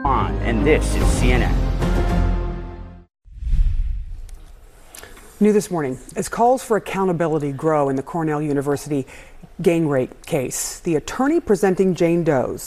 And this is CNN. New this morning, as calls for accountability grow in the Cornell University gang rape case, the attorney representing Jane Doe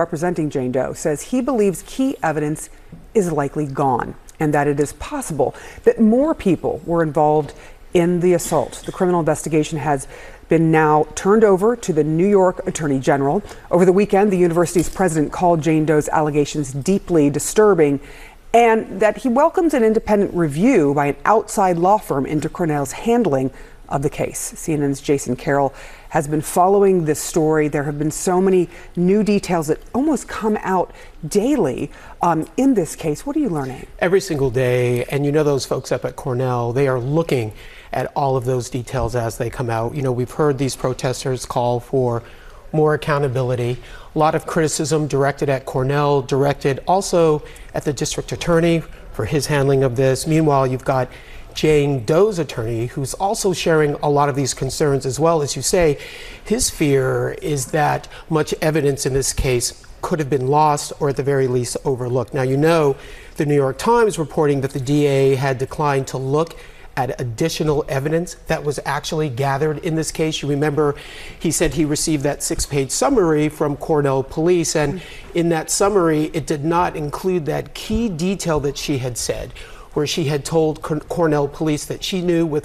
says he believes key evidence is likely gone and that it is possible that more people were involved in the assault. The criminal investigation has been now turned over to the New York Attorney General. Over the weekend, the university's president called Jane Doe's allegations deeply disturbing and that he welcomes an independent review by an outside law firm into Cornell's handling of the case. CNN's Jason Carroll has been following this story. There have been so many new details that almost come out daily in this case. What are you learning? Every single day, and you know those folks up at Cornell, they are looking at all of those details as they come out. You know, we've heard these protesters call for more accountability. A lot of criticism directed at Cornell, directed also at the district attorney for his handling of this. Meanwhile, you've got Jane Doe's attorney, who's also sharing a lot of these concerns as well. As you say, his fear is that much evidence in this case could have been lost or at the very least overlooked. Now, you know, the New York Times reporting that the DA had declined to look at additional evidence that was actually gathered in this case. You remember he said he received that 6-page summary from Cornell police, and in that summary, it did not include that key detail that she had said, where she had told Cornell police that she knew with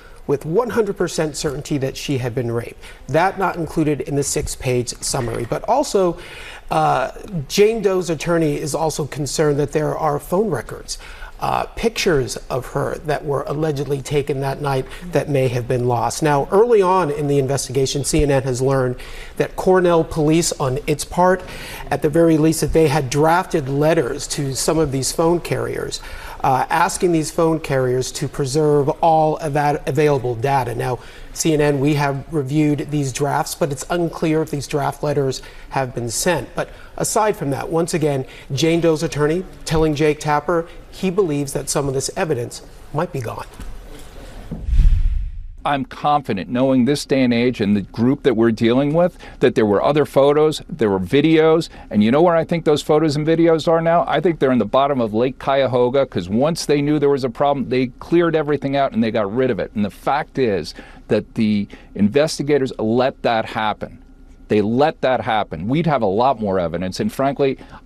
100% certainty that she had been raped. That not included in the 6-page summary. But also, Jane Doe's attorney is also concerned that there are phone records, pictures of her that were allegedly taken that night that may have been lost. Now, early on in the investigation, CNN has learned that Cornell police, on its part, at the very least, that they had drafted letters to some of these phone carriers, asking these phone carriers to preserve all of that available data. Now, CNN, we have reviewed these drafts, but it's unclear if these draft letters have been sent. But aside from that, once again, Jane Doe's attorney telling Jake Tapper he believes that some of this evidence might be gone. I'm confident, knowing this day and age and the group that we're dealing with, that there were other photos, there were videos, and you know where I think those photos and videos are now? I think they're in the bottom of Lake Cuyahoga, because once they knew there was a problem, they cleared everything out and they got rid of it. And the fact is that the investigators let that happen. They let that happen. We'd have a lot more evidence, and frankly,